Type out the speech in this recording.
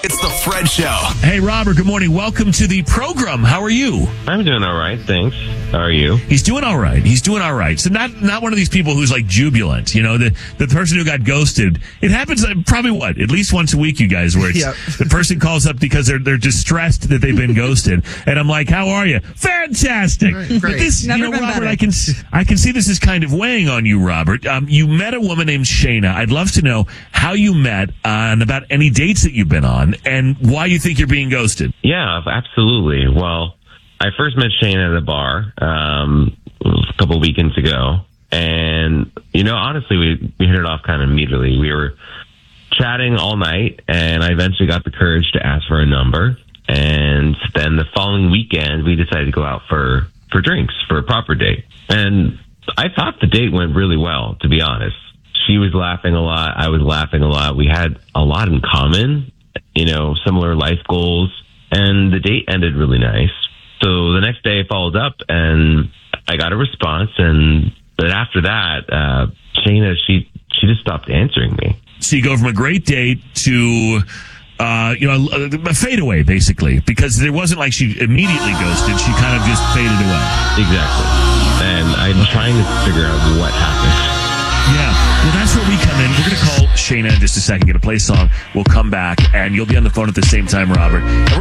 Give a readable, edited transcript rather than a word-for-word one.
It's the Fred Show. Hey, Robert, good morning. Welcome to the program. How are you? I'm doing all right, thanks. How are you? He's doing all right. So not one of these people who's like jubilant, the person who got ghosted. It happens probably at least once a week, you guys, where it's the person calls up because they're distressed that they've been ghosted. And I'm like, how are you? Fantastic. Great. But this, Never been Robert, better. I can see this is kind of weighing on you, Robert. You met a woman named Shayna. I'd love to know how you met and about any dates that you've been on and why you think you're being ghosted. Yeah, absolutely. Well, I first met Shane at a bar a couple weekends ago. And, honestly, we hit it off kind of immediately. We were chatting all night, and I eventually got the courage to ask for a number. And then the following weekend, we decided to go out for drinks, for a proper date. And I thought the date went really well, to be honest. She was laughing a lot. I was laughing a lot. We had a lot in common, similar life goals. And the date ended really nice. So the next day I followed up and I got a response. But after that, Shayna, she just stopped answering me. So you go from a great date to, a fadeaway, basically, because it wasn't like she immediately ghosted. She kind of just faded away. Exactly. And I'm trying to figure out what happened. Yeah, well, that's where we come in. We're going to call Shayna in just a second, get a play song. We'll come back, and you'll be on the phone at the same time, Robert. And we're